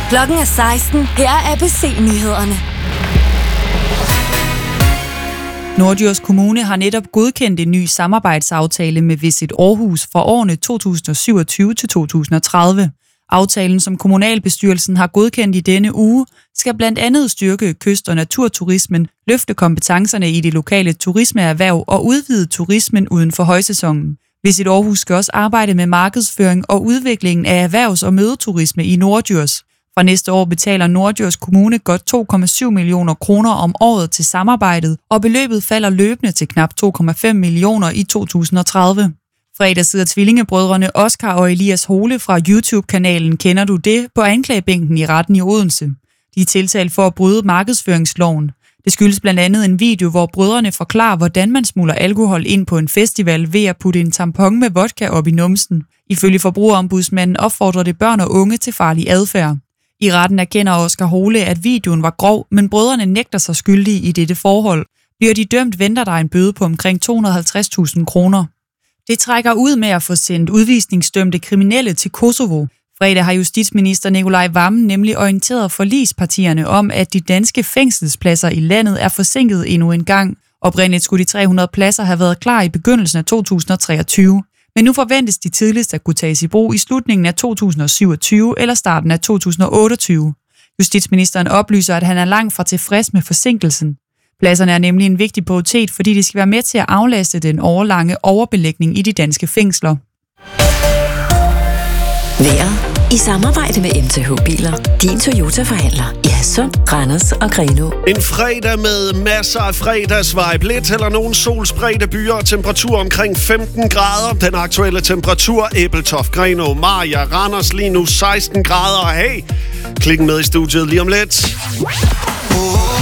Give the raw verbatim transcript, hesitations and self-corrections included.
Klokken er seksten. Her er A B C-nyhederne. Norddjurs Kommune har netop godkendt en ny samarbejdsaftale med Visit Aarhus for årene to tusind og syvogtyve til to tusind og tredive. Aftalen, som kommunalbestyrelsen har godkendt i denne uge, skal blandt andet styrke kyst- og naturturismen, løfte kompetencerne i det lokale turismeerhverv og udvide turismen uden for højsæsonen. Visit Aarhus skal også arbejde med markedsføring og udviklingen af erhvervs- og mødeturisme i Norddjurs. Fra næste år betaler Norddjurs Kommune godt to komma syv millioner kroner om året til samarbejdet, og beløbet falder løbende til knap to komma fem millioner i to tusind og tredive. Fredag sidder tvillingebrødrene Oscar og Elias Hole fra YouTube-kanalen Kender du det? På anklagebænken i retten i Odense. De er tiltalt for at bryde markedsføringsloven. Det skyldes blandt andet en video, hvor brødrene forklarer, hvordan man smugler alkohol ind på en festival ved at putte en tampon med vodka op i numsen. Ifølge forbrugerombudsmanden opfordrer det børn og unge til farlig adfærd. I retten erkender Oscar Hole, at videoen var grov, men brødrene nægter sig skyldige i dette forhold. Bliver de dømt, venter der en bøde på omkring to hundrede og halvtreds tusind kroner. Det trækker ud med at få sendt udvisningsdømte kriminelle til Kosovo. Fredag har justitsminister Nicolai Wammen nemlig orienteret forligspartierne om, at de danske fængselspladser i landet er forsinket endnu en gang. Oprindeligt skulle de tre hundrede pladser have været klar i begyndelsen af to tusind og treogtyve. Men nu forventes de tidligst at kunne tages i brug i slutningen af to tusind og syvogtyve eller starten af to tusind og otteogtyve. Justitsministeren oplyser, at han er langt fra tilfreds med forsinkelsen. Pladserne er nemlig en vigtig prioritet, fordi de skal være med til at aflaste den årelange overbelægning i de danske fængsler. Vejret i samarbejde med M T H Biler. Din Toyota-forhandler i Hadsund, Randers og Grenaa. En fredag med masser af fredagsvibe. Lidt eller nogen solspredte byer og temperatur omkring femten grader. Den aktuelle temperatur: Ebeltoft, Grenaa, Mariager, Randers lige nu seksten grader. Og hey, klik med i studiet lige om lidt.